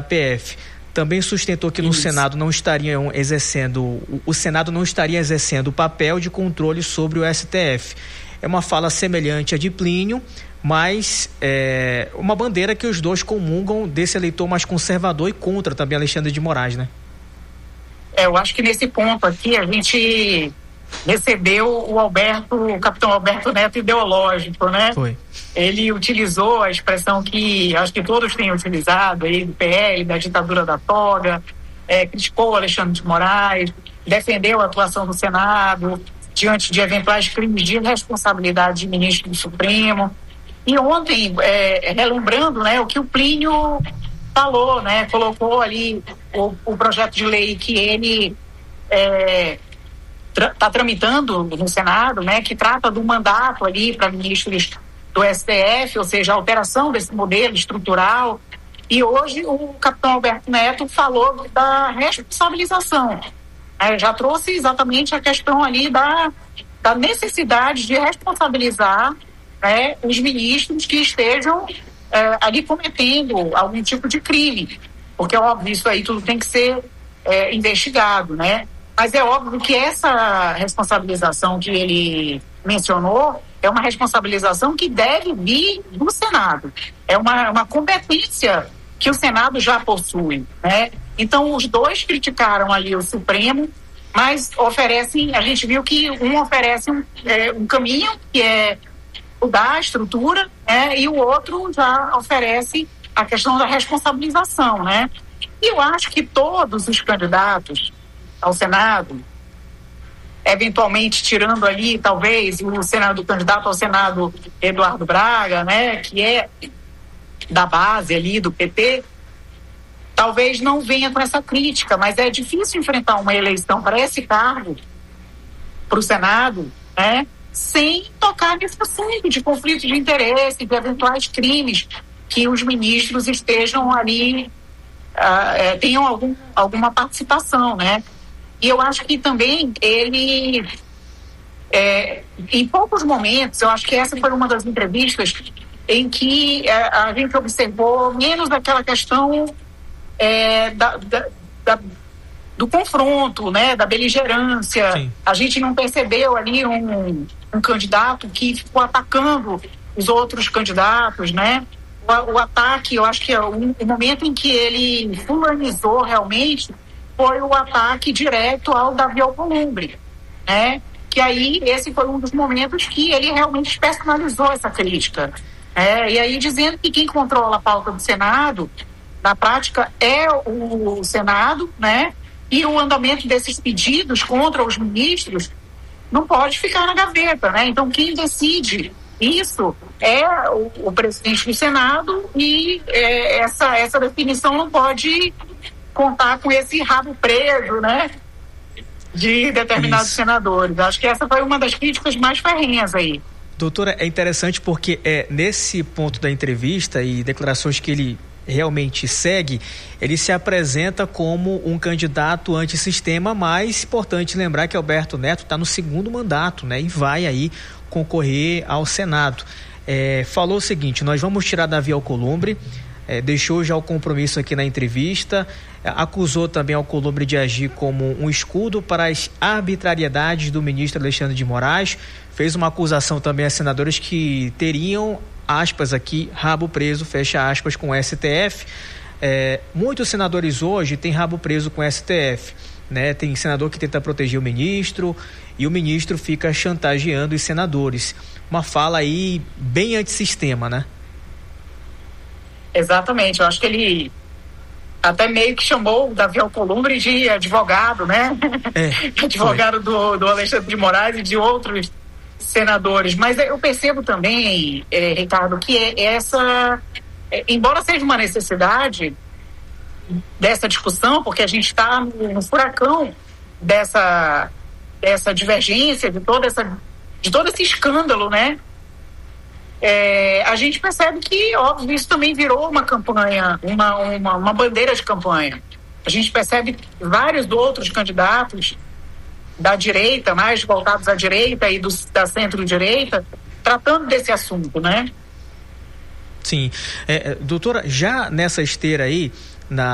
PF. Também sustentou que no Senado não estariam exercendo, o Senado não estaria exercendo o papel de controle sobre o STF. É uma fala semelhante à de Plínio, mas é uma bandeira que os dois comungam desse eleitor mais conservador e contra também Alexandre de Moraes, né? Eu acho que nesse ponto aqui a gente recebeu o capitão Alberto Neto ideológico, né? Foi. Ele utilizou a expressão que acho que todos têm utilizado aí do PL, da ditadura da toga, criticou Alexandre de Moraes, defendeu a atuação do Senado diante de eventuais crimes de responsabilidade de ministro do Supremo. E ontem, relembrando, né, o que o Plínio falou, né, colocou ali o projeto de lei que ele está tramitando no Senado, né, que trata do mandato ali para ministros do STF, ou seja, a alteração desse modelo estrutural. E hoje o capitão Alberto Neto falou da responsabilização. Já trouxe exatamente a questão ali da necessidade de responsabilizar, né, os ministros que estejam ali cometendo algum tipo de crime, porque, óbvio, isso aí tudo tem que ser investigado, né? Mas é óbvio que essa responsabilização que ele mencionou é uma responsabilização que deve vir do Senado. É uma competência que o Senado já possui, né? Então, os dois criticaram ali o Supremo, mas a gente viu que um oferece um caminho, que é o da estrutura, né? E o outro já oferece a questão da responsabilização, né? E eu acho que todos os candidatos ao Senado, eventualmente tirando ali, talvez, o candidato ao Senado, Eduardo Braga, né, que é da base ali do PT, talvez não venha com essa crítica, mas é difícil enfrentar uma eleição para esse cargo, para o Senado, né, sem tocar nesse assunto de conflito de interesse, de eventuais crimes que os ministros estejam ali, tenham alguma participação, né? E eu acho que também ele, em poucos momentos, eu acho que essa foi uma das entrevistas em que a gente observou menos daquela questão do confronto, né, da beligerância. Sim. A gente não percebeu ali um candidato que ficou atacando os outros candidatos, né? O ataque, eu acho que o momento em que ele fulanizou realmente foi o ataque direto ao Davi Alcolumbre, né? Que aí esse foi um dos momentos que ele realmente personalizou essa crítica. E aí dizendo que quem controla a pauta do Senado, na prática, é o Senado, né? E o andamento desses pedidos contra os ministros não pode ficar na gaveta, né? Então quem decide isso é o presidente do Senado e essa definição não pode contar com esse rabo preso, né, de determinados senadores. Acho que essa foi uma das críticas mais ferrenhas aí. Doutora, é interessante porque nesse ponto da entrevista e declarações que ele realmente segue, ele se apresenta como um candidato antissistema, mas importante lembrar que Alberto Neto está no segundo mandato, né, e vai aí concorrer ao Senado. Falou o seguinte: nós vamos tirar Davi Alcolumbre, deixou já o compromisso aqui na entrevista, acusou também Alcolumbre de agir como um escudo para as arbitrariedades do ministro Alexandre de Moraes, fez uma acusação também a senadores que teriam, aspas aqui, rabo preso, fecha aspas, com o STF. Muitos senadores hoje têm rabo preso com o STF, né? Tem senador que tenta proteger o ministro e o ministro fica chantageando os senadores. Uma fala aí bem antissistema, né? Exatamente, eu acho que ele até meio que chamou o Davi Alcolumbre de advogado, né? Advogado do Alexandre de Moraes e de outros senadores. Mas eu percebo também, Ricardo, que embora seja uma necessidade dessa discussão, porque a gente está no furacão dessa divergência, de todo esse escândalo, né? A gente percebe que, óbvio, isso também virou uma campanha, uma bandeira de campanha. A gente percebe vários outros candidatos da direita, mais voltados à direita e da centro-direita, tratando desse assunto, né? Sim. Doutora, já nessa esteira aí,